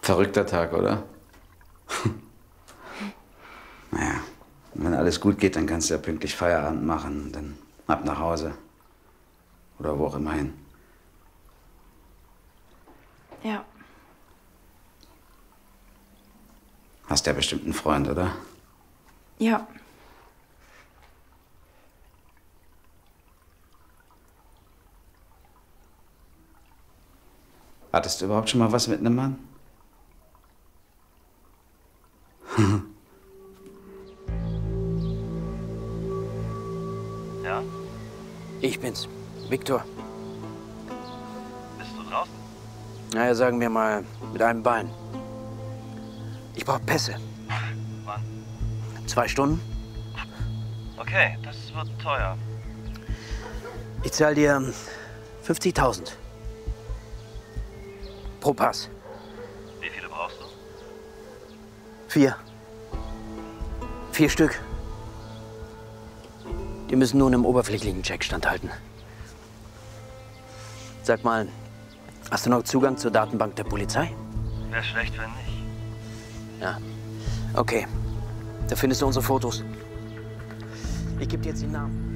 Verrückter Tag, oder? Naja, wenn alles gut geht, dann kannst du ja pünktlich Feierabend machen und dann ab nach Hause. Oder wo auch immer hin. Ja. Hast ja bestimmt einen Freund, oder? Ja. Hattest du überhaupt schon mal was mit einem Mann? Ja? Ich bin's, Viktor. Bist du draußen? Naja, sagen wir mal, mit einem Bein. Ich brauche Pässe. Wann? 2 Stunden. Okay, das wird teuer. Ich zahle dir 50.000. Pro Pass. Wie viele brauchst du? 4. 4 Stück. Die müssen nun im oberflächlichen Check standhalten. Sag mal, hast du noch Zugang zur Datenbank der Polizei? Wäre schlecht, wenn nicht. Ja. Okay. Da findest du unsere Fotos. Ich gebe dir jetzt den Namen.